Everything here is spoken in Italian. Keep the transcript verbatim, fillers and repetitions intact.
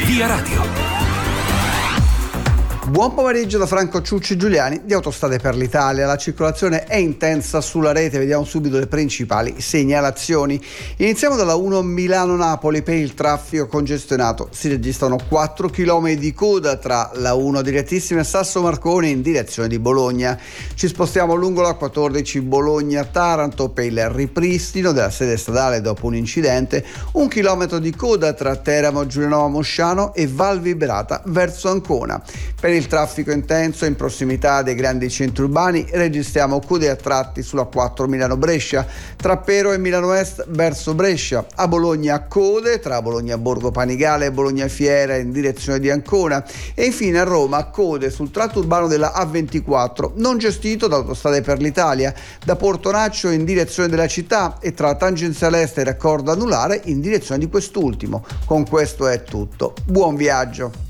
Via Radio. Buon pomeriggio da Franco Ciucci Giuliani di Autostrade per l'Italia. La circolazione è intensa sulla rete, vediamo subito le principali segnalazioni. Iniziamo dalla uno Milano-Napoli. Per il traffico congestionato si registrano quattro chilometri di coda tra la uno direttissima Sasso Marconi in direzione di Bologna. Ci spostiamo lungo la quattordici Bologna-Taranto per il ripristino della sede stradale dopo un incidente. Un chilometro di coda tra Teramo, Giulianova Mosciano e Val Vibrata verso Ancona. Per il traffico intenso in prossimità dei grandi centri urbani registriamo code a tratti sulla quattro Milano-Brescia, tra Pero e Milano Est verso Brescia, a Bologna code tra Bologna Borgo Panigale e Bologna Fiera in direzione di Ancona e infine a Roma code sul tratto urbano della A ventiquattro non gestito da Autostrade per l'Italia, da Portonaccio in direzione della città e tra tangenziale est e raccordo anulare in direzione di quest'ultimo. Con questo è tutto. Buon viaggio!